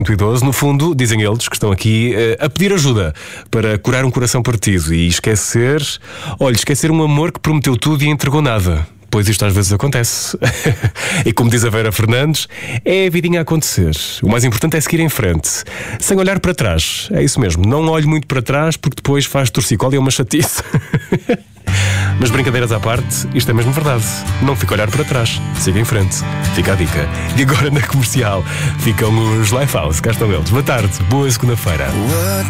Muito idoso, no fundo, dizem eles que estão aqui a pedir ajuda para curar um coração partido e esquecer um amor que prometeu tudo e entregou nada. Pois isto às vezes acontece. E como diz a Vera Fernandes, é a vidinha a acontecer. O mais importante é seguir em frente, sem olhar para trás. É isso mesmo, não olhe muito para trás porque depois faz torcicolo e é uma chatice. Mas brincadeiras à parte, isto é mesmo verdade. Não fica a olhar para trás, siga em frente. Fica a dica. E agora na Comercial ficam os Lifehouse, cá estão eles. Boa tarde, boa segunda-feira.